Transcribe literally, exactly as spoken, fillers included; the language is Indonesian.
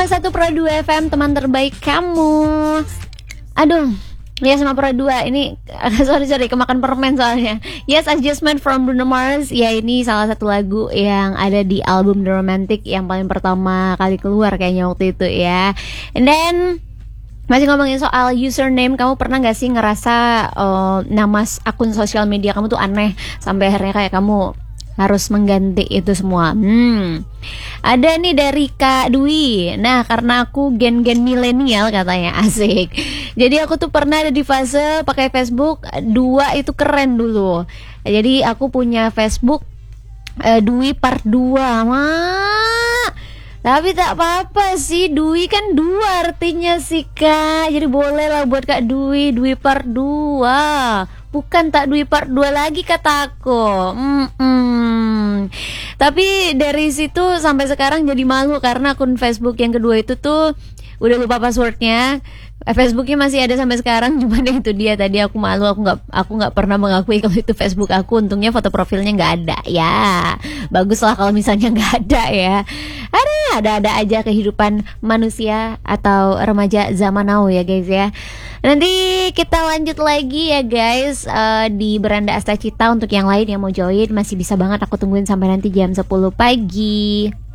koma satu Pro dua F M, teman terbaik kamu. Aduh, ya sama Pro dua ini sorry sorry kemakan permen soalnya. Yes, Adjustment from Bruno Mars. Ya, ini salah satu lagu yang ada di album The Romantic yang paling pertama kali keluar kayaknya waktu itu ya. And then masih ngomongin soal username, kamu pernah gak sih ngerasa uh, nama akun sosial media kamu tuh aneh sampai akhirnya kayak kamu harus mengganti itu semua? Hmm, ada nih dari Kak Dwi. Nah, karena aku gen-gen milenial katanya, asik. Jadi aku tuh pernah ada di fase pakai Facebook dua itu keren dulu. Jadi aku punya Facebook uh, Dwi part dua, mak. Tapi tak apa-apa sih, Dwi kan dua artinya sih Kak. Jadi boleh lah buat Kak Dwi, Dwi part dua. Bukan tak Dwi part dua lagi kataku. Mm-mm. Tapi dari situ sampai sekarang jadi malu karena akun Facebook yang kedua itu tuh udah lupa passwordnya. Facebooknya masih ada sampai sekarang, cuman itu dia tadi aku malu, aku nggak aku nggak pernah mengakui kalau itu Facebook aku. Untungnya foto profilnya nggak ada ya. Bagus lah kalau misalnya nggak ada ya. Ada ada-ada aja kehidupan manusia atau remaja zaman now ya guys ya. Nanti kita lanjut lagi ya guys, uh, di Beranda Asta Cita. Untuk yang lain yang mau join masih bisa banget, aku tungguin sampai nanti jam sepuluh pagi.